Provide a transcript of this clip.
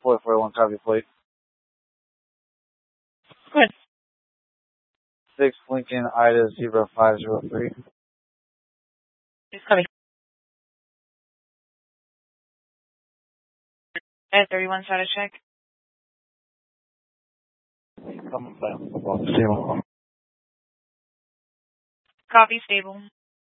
Floyd 41, copy plate. Go ahead. 6 Lincoln Ida 0503. Please copy. 31 status check. Come back. Stable. Copy, stable.